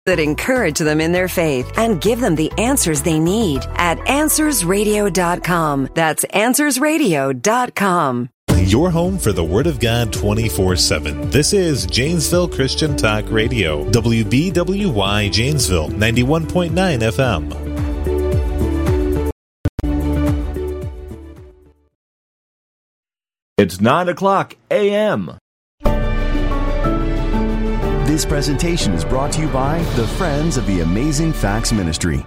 that encourage them in their faith and give them the answers they need at AnswersRadio.com. That's AnswersRadio.com. Your home for the Word of God 24/7. This is Janesville Christian Talk Radio. WBWY Janesville, 91.9 FM. It's 9:00 a.m. This presentation is brought to you by the Friends of the Amazing Facts Ministry.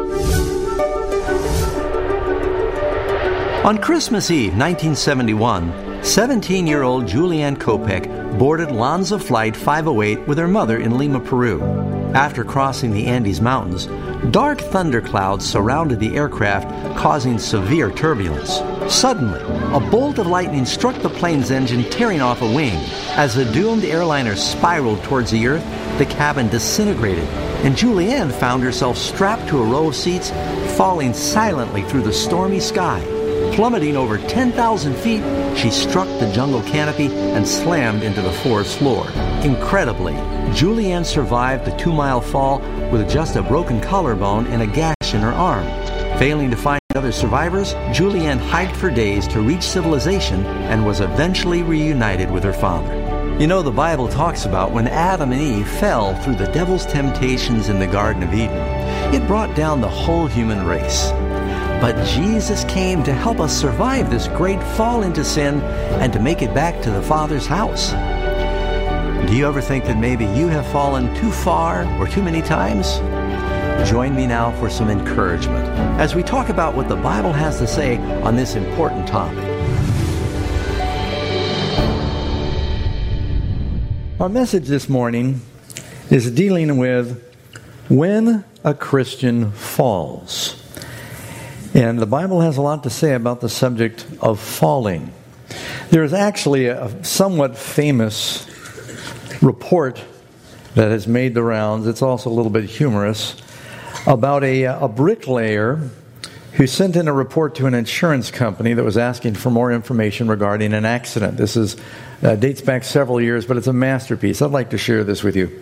On Christmas Eve, 1971, 17-year-old Julianne Kopec boarded Lanza Flight 508 with her mother in Lima, Peru. After crossing the Andes Mountains, dark thunderclouds surrounded the aircraft, causing severe turbulence. Suddenly, a bolt of lightning struck the plane's engine, tearing off a wing. As the doomed airliner spiraled towards the earth, the cabin disintegrated, and Julianne found herself strapped to a row of seats, falling silently through the stormy sky. Plummeting over 10,000 feet, she struck the jungle canopy and slammed into the forest floor. Incredibly, Julianne survived the 2-mile fall with just a broken collarbone and a gash in her arm. Failing to find other survivors, Julianne hiked for days to reach civilization and was eventually reunited with her father. You know, the Bible talks about when Adam and Eve fell through the devil's temptations in the Garden of Eden. It brought down the whole human race. But Jesus came to help us survive this great fall into sin and to make it back to the Father's house. Do you ever think that maybe you have fallen too far or too many times? Join me now for some encouragement as we talk about what the Bible has to say on this important topic. Our message this morning is dealing with when a Christian falls. And the Bible has a lot to say about the subject of falling. There is actually a somewhat famous report that has made the rounds. It's also a little bit humorous about a bricklayer who sent in a report to an insurance company that was asking for more information regarding an accident. This dates back several years, but it's a masterpiece. I'd like to share this with you.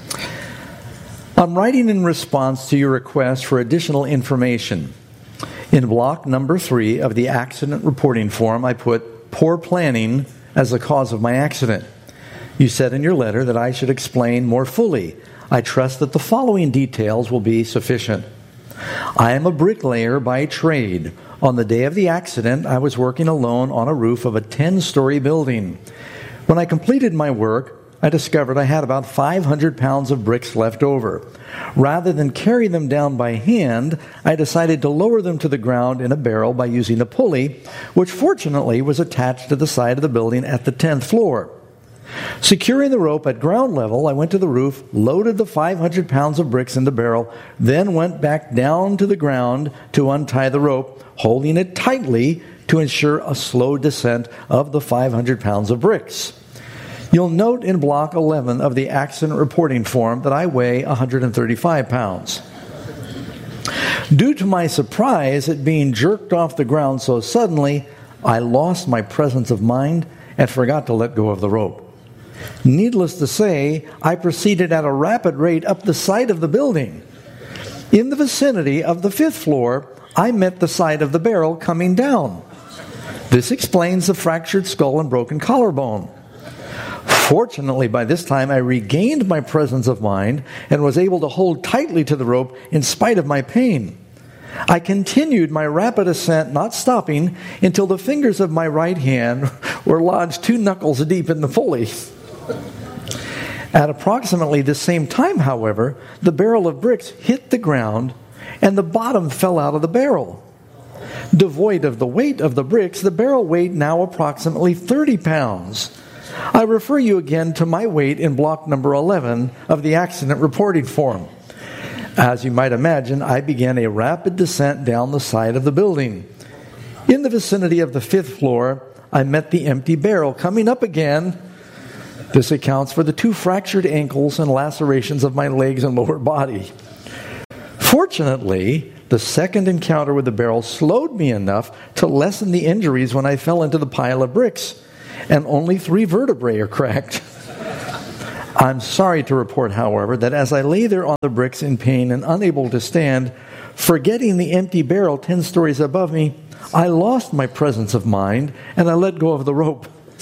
I'm writing in response to your request for additional information. In block number 3 of the accident reporting form, I put poor planning as the cause of my accident. You said in your letter that I should explain more fully. I trust that the following details will be sufficient. I am a bricklayer by trade. On the day of the accident, I was working alone on a roof of a 10-story building. When I completed my work, I discovered I had about 500 pounds of bricks left over. Rather than carry them down by hand, I decided to lower them to the ground in a barrel by using a pulley, which fortunately was attached to the side of the building at the 10th floor. Securing the rope at ground level, I went to the roof, loaded the 500 pounds of bricks in the barrel, then went back down to the ground to untie the rope, holding it tightly to ensure a slow descent of the 500 pounds of bricks. You'll note in block 11 of the accident reporting form that I weigh 135 pounds. Due to my surprise at being jerked off the ground so suddenly, I lost my presence of mind and forgot to let go of the rope. Needless to say, I proceeded at a rapid rate up the side of the building. In the vicinity of the 5th floor, I met the side of the barrel coming down. This explains the fractured skull and broken collarbone. Fortunately, by this time, I regained my presence of mind and was able to hold tightly to the rope in spite of my pain. I continued my rapid ascent, not stopping, until the fingers of my right hand were lodged 2 knuckles deep in the pulley. At approximately the same time, however, the barrel of bricks hit the ground and the bottom fell out of the barrel. Devoid of the weight of the bricks, the barrel weighed now approximately 30 pounds. I refer you again to my weight in block number 11 of the accident reporting form. As you might imagine, I began a rapid descent down the side of the building. In the vicinity of the 5th floor, I met the empty barrel coming up again. This accounts for the 2 fractured ankles and lacerations of my legs and lower body. Fortunately, the second encounter with the barrel slowed me enough to lessen the injuries when I fell into the pile of bricks, and only 3 vertebrae are cracked. I'm sorry to report, however, that as I lay there on the bricks in pain and unable to stand, forgetting the empty barrel 10 stories above me, I lost my presence of mind and I let go of the rope.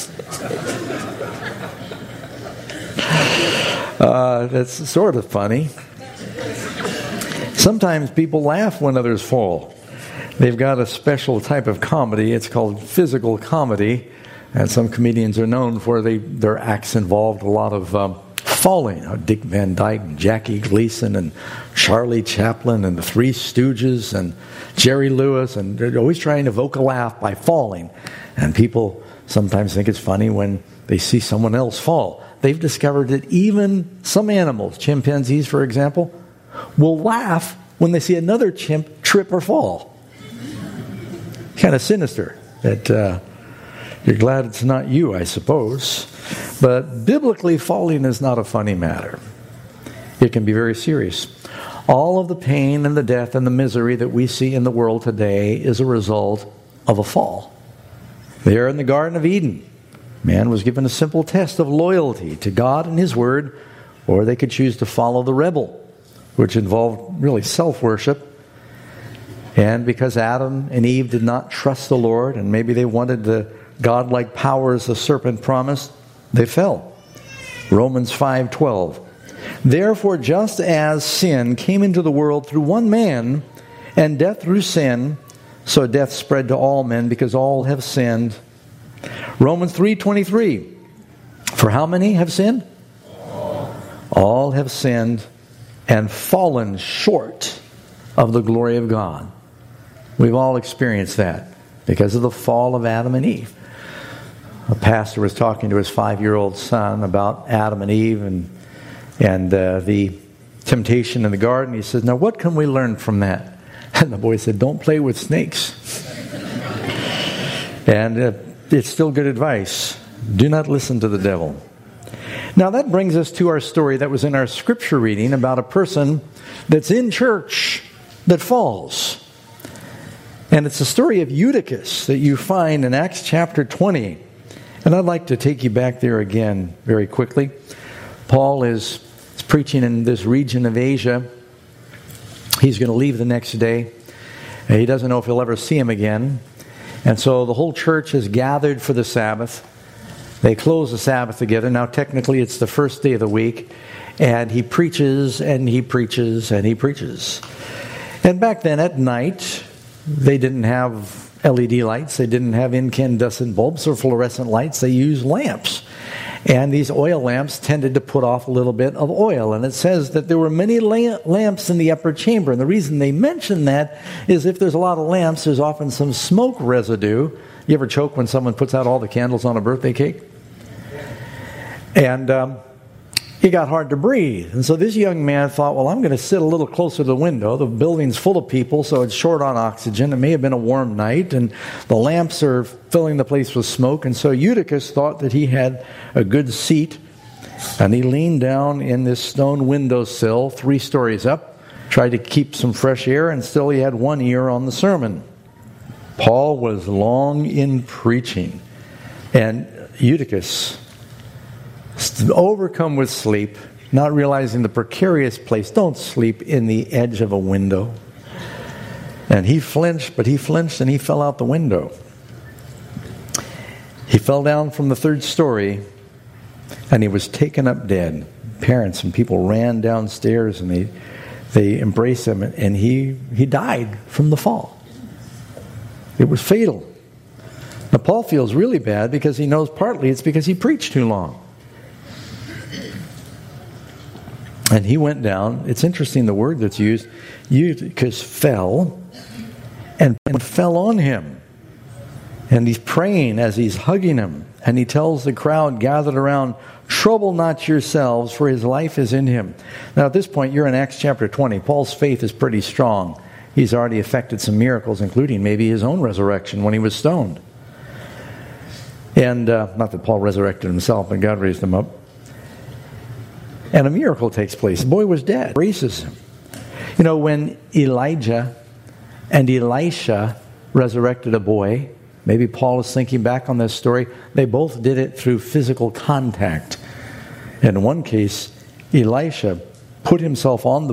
That's sort of funny. Sometimes people laugh when others fall. They've got a special type of comedy. It's called physical comedy. And some comedians are known for their acts involved a lot of falling. Dick Van Dyke, and Jackie Gleason, and Charlie Chaplin, and the Three Stooges, and Jerry Lewis, and they're always trying to evoke a laugh by falling. And people sometimes think it's funny when they see someone else fall. They've discovered that even some animals, chimpanzees for example, will laugh when they see another chimp trip or fall. Kind of sinister that you're glad it's not you, I suppose. But biblically, falling is not a funny matter. It can be very serious. All of the pain and the death and the misery that we see in the world today is a result of a fall. There in the Garden of Eden, man was given a simple test of loyalty to God and His Word, or they could choose to follow the rebel, which involved really self-worship. And because Adam and Eve did not trust the Lord, and maybe they wanted the godlike powers the serpent promised, they fell. Romans 5:12. Therefore, just as sin came into the world through one man, and death through sin, so death spread to all men because all have sinned. Romans 3:23. For how many have sinned? All have sinned and fallen short of the glory of God. We've all experienced that because of the fall of Adam and Eve. A pastor was talking to his 5-year-old son about Adam and Eve and the temptation in the garden. He says, now what can we learn from that? And the boy said, don't play with snakes. And it's still good advice. Do not listen to the devil. Now that brings us to our story that was in our scripture reading about a person that's in church that falls. And it's the story of Eutychus that you find in Acts chapter 20. And I'd like to take you back there again very quickly. Paul is preaching in this region of Asia. He's going to leave the next day. He doesn't know if he'll ever see him again. And so the whole church is gathered for the Sabbath. They close the Sabbath together. Now technically it's the first day of the week. And he preaches and he preaches and he preaches. And back then at night, they didn't have LED lights. They didn't have incandescent bulbs or fluorescent lights. They used lamps. And these oil lamps tended to put off a little bit of oil. And it says that there were many lamps in the upper chamber. And the reason they mention that is if there's a lot of lamps, there's often some smoke residue. You ever choke when someone puts out all the candles on a birthday cake? And it got hard to breathe. And so this young man thought, well, I'm going to sit a little closer to the window. The building's full of people, so it's short on oxygen. It may have been a warm night, and the lamps are filling the place with smoke. And so Eutychus thought that he had a good seat, and he leaned down in this stone windowsill, 3 stories up, tried to keep some fresh air, and still he had one ear on the sermon. Paul was long in preaching, and Eutychus, overcome with sleep, not realizing the precarious place. Don't sleep in the edge of a window. And he flinched, but he flinched and he fell out the window. He fell down from the 3rd story and he was taken up dead. Parents and people ran downstairs and they embraced him, and he died from the fall. It was fatal. Now Paul feels really bad because he knows partly it's because he preached too long. And he went down. It's interesting the word that's used. Eutychus fell and fell on him. And he's praying as he's hugging him. And he tells the crowd gathered around, trouble not yourselves, for his life is in him. Now at this point, you're in Acts chapter 20. Paul's faith is pretty strong. He's already effected some miracles, including maybe his own resurrection when he was stoned. And not that Paul resurrected himself, but God raised him up. And a miracle takes place. The boy was dead. Embraces him. You know, when Elijah and Elisha resurrected a boy, maybe Paul is thinking back on this story, they both did it through physical contact. In one case, Elisha put himself on the